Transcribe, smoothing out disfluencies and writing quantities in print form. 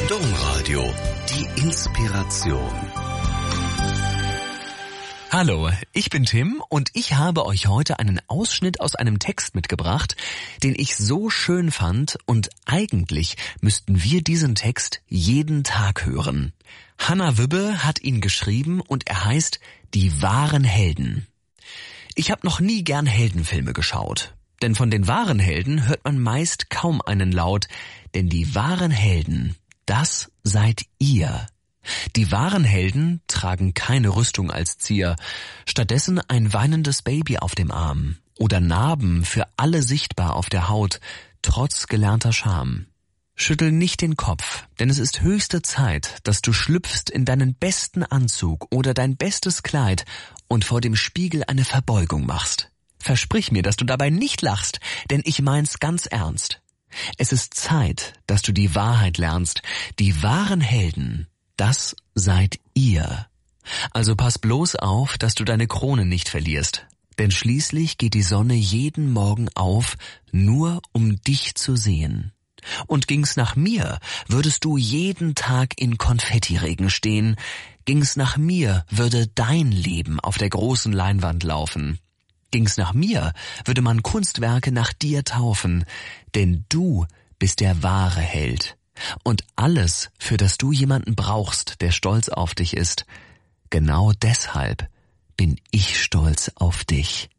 Domradio, die Inspiration. Hallo, ich bin Tim und ich habe euch heute einen Ausschnitt aus einem Text mitgebracht, den ich so schön fand, und eigentlich müssten wir diesen Text jeden Tag hören. Hanna Wübbe hat ihn geschrieben und er heißt Die wahren Helden. Ich habe noch nie gern Heldenfilme geschaut, denn von den wahren Helden hört man meist kaum einen Laut, denn die wahren Helden, das seid ihr. Die wahren Helden tragen keine Rüstung als Zier, stattdessen ein weinendes Baby auf dem Arm oder Narben für alle sichtbar auf der Haut, trotz gelernter Scham. Schüttel nicht den Kopf, denn es ist höchste Zeit, dass du schlüpfst in deinen besten Anzug oder dein bestes Kleid und vor dem Spiegel eine Verbeugung machst. Versprich mir, dass du dabei nicht lachst, denn ich mein's ganz ernst. Es ist Zeit, dass du die Wahrheit lernst. Die wahren Helden, das seid ihr. Also pass bloß auf, dass du deine Krone nicht verlierst. Denn schließlich geht die Sonne jeden Morgen auf, nur um dich zu sehen. Und ging's nach mir, würdest du jeden Tag in Konfettiregen stehen. Ging's nach mir, würde dein Leben auf der großen Leinwand laufen. Ging's nach mir, würde man Kunstwerke nach dir taufen. Denn du bist der wahre Held. Und alles, für das du jemanden brauchst, der stolz auf dich ist, genau deshalb bin ich stolz auf dich.